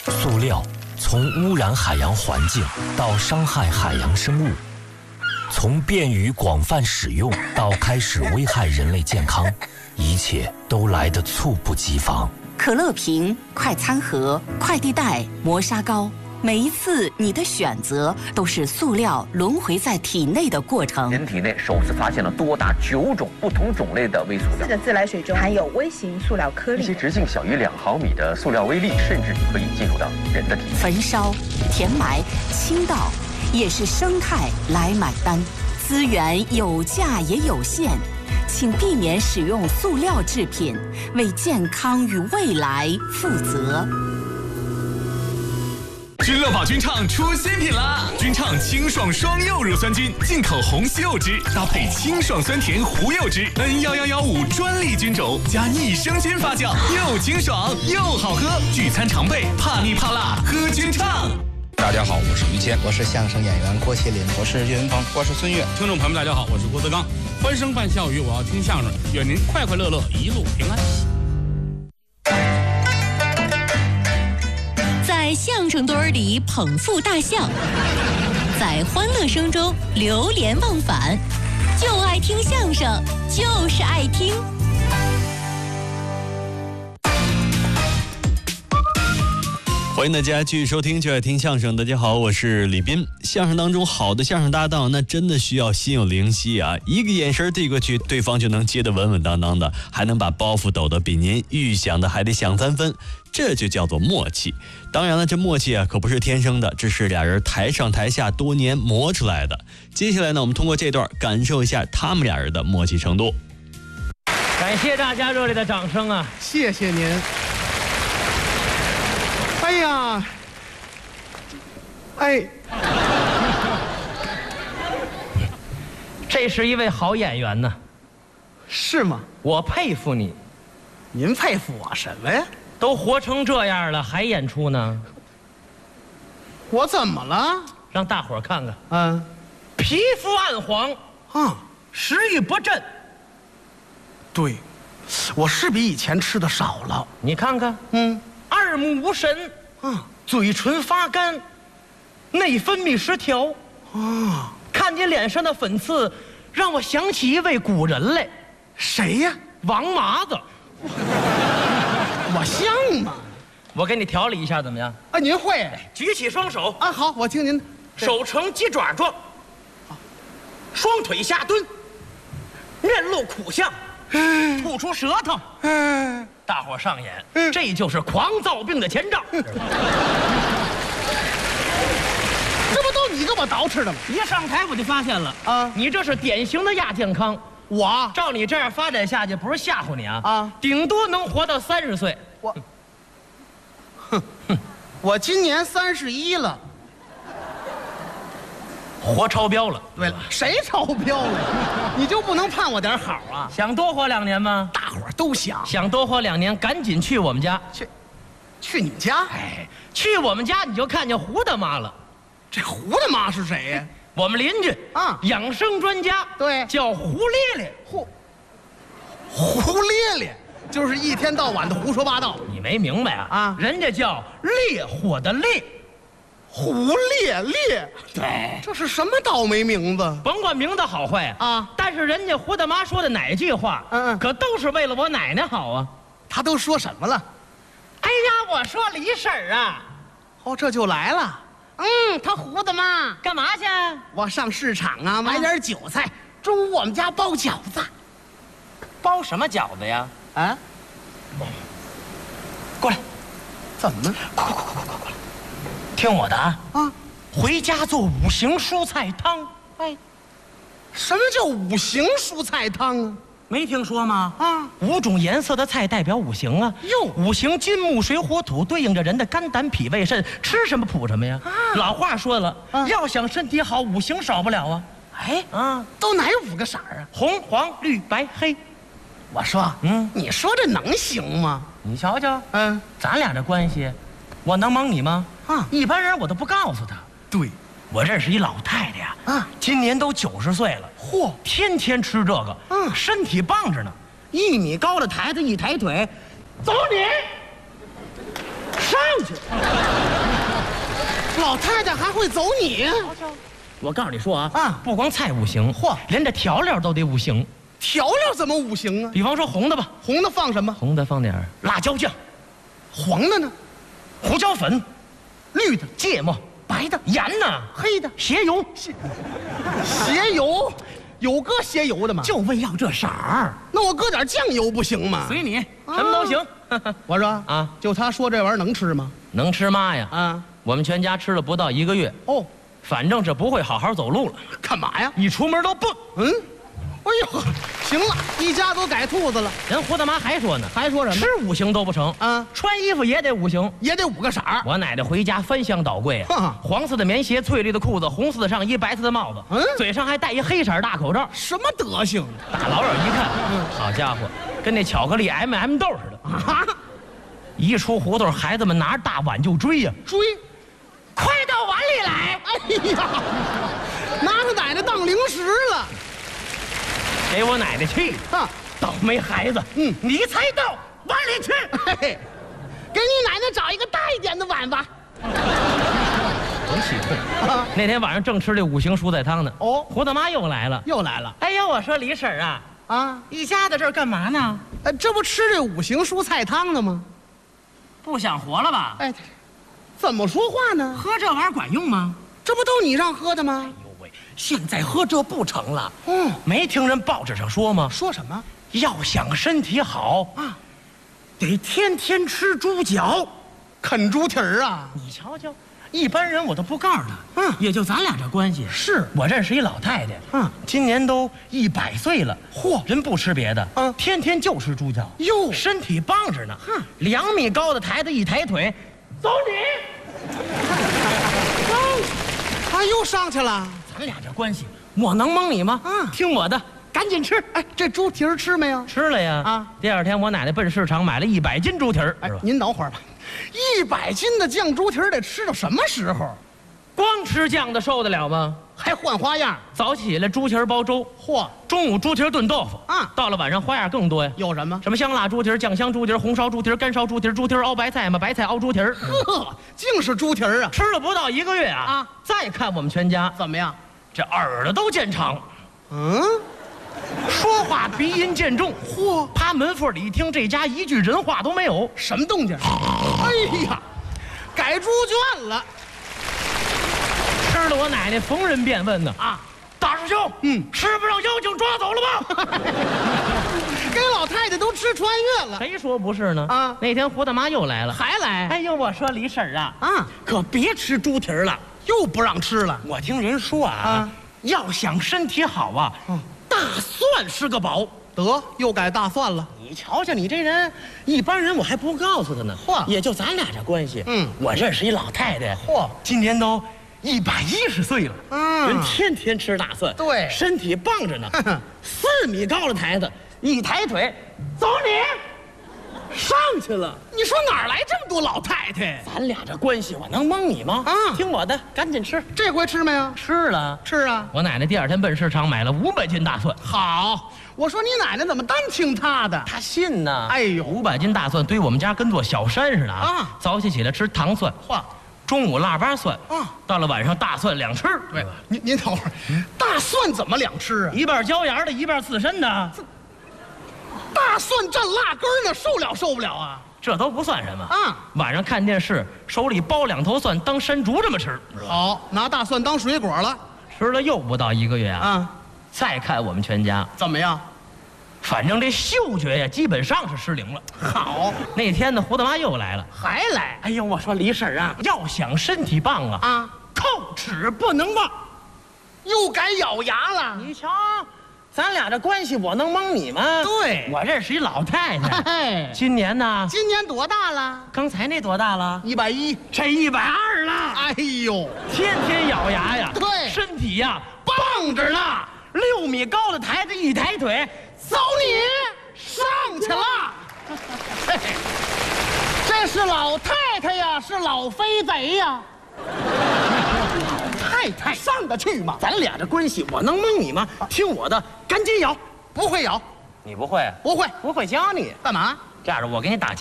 塑料从污染海洋环境到伤害海洋生物，从便于广泛使用到开始危害人类健康，一切都来得猝不及防。 可乐瓶、快餐盒、快递袋、磨砂膏，每一次你的选择都是塑料轮回在体内的过程。 人体内首次发现了多达9种不同种类的微塑料。 的自来水中含有微型塑料颗粒， 一些直径小于2毫米的塑料微粒，甚至可以进入到人的体内。 焚烧、填埋、倾倒，也是生态来买单。资源有价也有限，请避免使用塑料制品，为健康与未来负责。 君乐宝菌畅出新品啦！菌畅清爽双柚乳酸菌，进口红西柚汁搭配清爽酸甜胡柚汁，N11115专利菌种加益生菌发酵，又清爽又好喝。聚餐常备，怕腻怕辣喝菌畅。 大家好，我是于谦， 我是相声演员郭麒麟， 我是岳云鹏， 我是孙越。 听众朋友们，大家好，我是郭德纲。欢声伴笑语，我要听相声，愿您快快乐乐，一路平安。 在相声堆里捧腹大笑，在欢乐声中流连忘返，就爱听相声，就是爱听。 欢迎大家继续收听就爱听相声。大家好，我是李斌。相声当中好的相声搭档，那真的需要心有灵犀啊，一个眼神递过去，对方就能接得稳稳当当的，还能把包袱抖得比您预想的还得响3分，这就叫做默契。当然了，这默契啊可不是天生的，这是俩人台上台下多年磨出来的。接下来呢，我们通过这段感受一下他们俩人的默契程度。 感谢大家热烈的掌声啊！ 谢谢您。哎呀，哎， 这是一位好演员呢。 是吗？ 我佩服你。 您佩服我什么呀？ 都活成这样了，还演出呢？ 我怎么了？ 让大伙儿看看。皮肤暗黄，食欲不振。 对，我是比以前吃的少了。 你看看，二目无神，嘴唇发干，内分泌失调。看你脸上的粉刺，让我想起一位古人来。 谁呀？ 王麻子。 我像吗？ 我给你调理一下，怎么样？ 啊，您会？ 举起双手啊，好，我听您。 手呈鸡爪状，双腿下蹲，面露苦相，吐出舌头。大伙上演，这就是狂躁病的前兆。这不都你给我捯饬的吗？ 一上台我就发现了啊，你这是典型的亚健康。 我照你这样发展下去，不是吓唬你啊，顶多能活到30岁。 我今年31了， 活超标了。 对了，谁超标了？你就不能盼我点好啊？ 想多活2年吗？ 大伙儿都想。 想多活2年，赶紧去我们家。 去你们家？ 哎，去我们家你就看见胡大妈了。 这胡大妈是谁呀？ 我们邻居啊，养生专家。 对， 叫胡咧咧。 胡咧咧，就是一天到晚的胡说八道。 你没明白啊？人家叫烈火的烈。 胡咧咧， 对， 这是什么倒霉名字？ 甭管名字好坏啊，但是人家胡大妈说的哪句话，可都是为了我奶奶好啊。 她都说什么了？ 哎呀，我说李婶儿啊， 这就来了。她胡大妈干嘛去？ 我上市场啊，买点韭菜，中午我们家包饺子。 包什么饺子呀？ 啊， 过来。 怎么了？ 快！听我的啊！回家做5行蔬菜汤。哎， 什么叫5行蔬菜汤啊？ 没听说吗？5种颜色的菜代表5行啊。5行金木水火土，对应着人的肝胆脾胃肾，吃什么补什么呀。老话说了，要想身体好，5行少不了啊。 哎都哪5个色儿啊？ 红黄绿白黑。 我说，你说这能行吗？ 你瞧瞧，咱俩这关系，我能蒙你吗？一般人我都不告诉他。 对， 我认识一老太太呀，今年都90岁了，天天吃这个，身体棒着呢。1米高的台子，一抬腿，走你，上去。 老太太还会走你？ 我告诉你说啊，不光菜五行，连这调料都得五行。 调料怎么五行啊？ 比方说红的吧， 红的放什么？ 红的放点辣椒酱， 黄的呢？ 胡椒粉，绿的芥末，白的盐呢， 黑的鞋油。 鞋油，有搁鞋油的吗？ 就为要这色儿。 那我搁点酱油不行吗？ 随你，什么都行。 我说啊，就他说这玩意儿能吃吗？ 能吃嘛呀？ 啊， 我们全家吃了不到1个月。 哦， 反正这不会好好走路了。 干嘛呀？ 一出门都蹦。 哎呦，行了，一家都改兔子了。 人胡大妈还说呢， 还说什么？ 吃五行都不成啊，穿衣服也得五行， 也得5个色儿。 我奶奶回家翻箱倒柜啊，黄色的棉鞋，翠绿的裤子，红色的上衣，白色的帽子，嘴上还戴一黑色大口罩。 什么德行？ 大老远一看，好家伙，跟那巧克力 M&M 豆似的啊！一出胡同，孩子们拿着大碗就追呀， 追， 快到碗里来！ 哎呀，拿他奶奶当零食了。 给我奶奶气啊！倒霉孩子，你才到碗里去！ 嘿，给你奶奶找一个大一点的碗吧。 真气愤！那天晚上正吃这五行蔬菜汤呢，胡大妈又来了。哎呦，我说李婶啊，一家子这儿干嘛呢？ 这不吃这五行蔬菜汤呢吗？ 不想活了吧？ 哎，怎么说话呢？ 喝这玩意儿管用吗？ 这不都你让喝的吗？ 现在喝这不成了。没听人报纸上说吗？ 说什么？ 要想身体好啊，得天天吃猪脚， 啃猪蹄儿啊！ 你瞧瞧，一般人我都不告诉他。也就咱俩这关系。 是我认识一老太太，今年都100岁了。嚯，人不吃别的，天天就吃猪脚， 哟， 身体棒着呢。2米高的台子一抬腿，走你！ 他又上去了。 咱俩这关系，我能蒙你吗？听我的，赶紧吃。 哎，这猪蹄儿吃没有？ 吃了呀。啊，第二天我奶奶奔市场买了100斤猪蹄儿。 哎，您等会儿吧，100斤的酱猪蹄儿得吃到什么时候？ 光吃酱的受得了吗？ 还换花样。 早起来猪蹄儿煲粥，中午猪蹄儿炖豆腐啊。到了晚上花样更多呀。 有什么？ 什么香辣猪蹄儿、酱香猪蹄儿、红烧猪蹄儿、干烧猪蹄儿、猪蹄儿熬白菜嘛，白菜熬猪蹄儿。 呵，净是猪蹄儿啊！ 吃了不到1个月啊。再看我们全家怎么样？ 这耳朵都见长，说话鼻音渐重，趴门缝里一听，这家一句人话都没有， 什么动静？哎呀，改猪圈了！ 吃了我奶奶逢人便问呢啊，大师兄，吃不让妖精抓走了吧？ 给老太太都吃穿越了， 谁说不是呢？啊，那天胡大妈又来了， 还来？ 哎呦，我说李婶啊，可别吃猪蹄儿了。 又不让吃了。 我听人说要想身体好啊，大蒜是个宝。 得，又改大蒜了。 你瞧瞧你这人，一般人我还不告诉他呢。也就咱俩这关系。我认识一老太太，今年都110岁了。人天天吃大蒜， 对， 身体棒着呢。4米高的台子，一抬腿，走你！上去了。 你说哪儿来这么多老太太？ 咱俩这关系，我能蒙你吗？听我的，赶紧吃。 这回吃没有？ 吃了， 吃啊！ 我奶奶第2天奔市场买了500斤大蒜。 好，我说你奶奶怎么单听她的？ 她信呢。 哎呦 ，500斤大蒜堆我们家跟座小山似的啊！早起来吃糖蒜，中午腊八蒜，到了晚上大蒜2吃。 对，您等会儿，大蒜怎么2吃啊？ 一半椒盐的，一半刺身的。 大蒜蘸辣根呢，受不了啊？ 这都不算什么啊！晚上看电视，手里剥2头蒜当山竹这么吃。 好，拿大蒜当水果了。 吃了又不到1个月啊！再看我们全家怎么样？ 反正这嗅觉呀，基本上是失灵了。 好， 那天呢，胡大妈又来了， 还来。 哎呦，我说李婶啊，要想身体棒啊，叩齿不能忘， 又改咬牙了。 你瞧。咱俩这关系，我能蒙你吗？ 对， 我认识一老太太，今年呢？ 今年多大了？ 刚才那多大了 ？110， 这120了。 哎呦， 天天咬牙呀， 对， 身体呀棒着呢。6米高的台子一抬腿， 走你上去了。嘿嘿，这是老太太呀，是老飞贼呀。太太上得去吗？ 咱俩这关系，我能蒙你吗？听我的，赶紧咬。 不会咬。 你不会？ 不会， 不会教你。 干嘛？ 这样的，我给你打